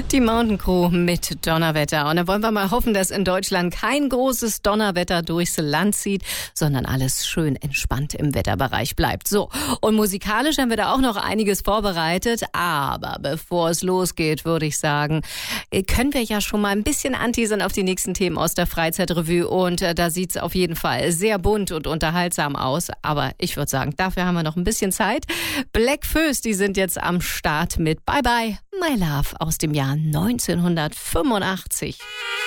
Die Mountain Crew mit Donnerwetter. Und dann wollen wir mal hoffen, dass in Deutschland kein großes Donnerwetter durchs Land zieht, sondern alles schön entspannt im Wetterbereich bleibt. So, und musikalisch haben wir da auch noch einiges vorbereitet. Aber bevor es losgeht, würde ich sagen, können wir ja schon mal ein bisschen anteasern auf die nächsten Themen aus der Freizeitrevue. Und da sieht es auf jeden Fall sehr bunt und unterhaltsam aus. Aber ich würde sagen, dafür haben wir noch ein bisschen Zeit. Black Föß, die sind jetzt am Start mit Bye Bye, My Love aus dem Jahr 1985.